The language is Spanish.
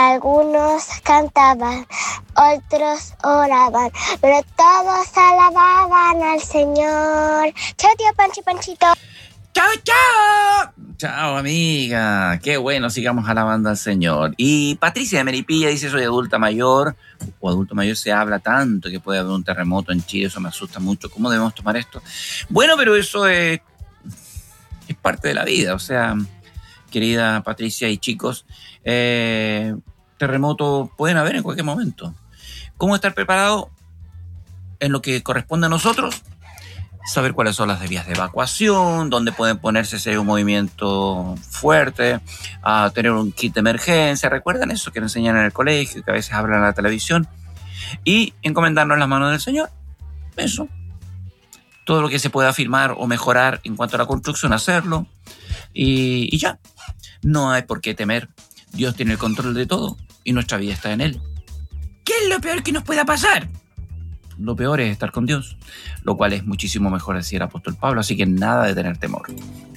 Algunos cantaban, otros oraban, pero todos alababan al Señor. Chao, tío Panchito. ¡Chao, chao! Chao, amiga. Qué bueno, sigamos alabando al Señor. Y Patricia de Meripilla dice, soy adulta mayor, o adulto mayor se habla tanto que puede haber un terremoto en Chile, eso me asusta mucho. ¿Cómo debemos tomar esto? Bueno, pero eso es parte de la vida, o sea, querida Patricia y chicos, terremotos pueden haber en cualquier momento. ¿Cómo estar preparado en lo que corresponde a nosotros? Saber cuáles son las vías de evacuación, dónde pueden ponerse si hay un movimiento fuerte, a tener un kit de emergencia. ¿Recuerdan eso que nos enseñan en el colegio, que a veces hablan en la televisión? Y encomendarnos en las manos del Señor. Eso. Todo lo que se pueda afirmar o mejorar en cuanto a la construcción, hacerlo. Y ya. No hay por qué temer. Dios tiene el control de todo y nuestra vida está en Él. ¿Qué es lo peor que nos pueda pasar? Lo peor es estar con Dios, lo cual es muchísimo mejor, decía el apóstol Pablo, así que nada de tener temor.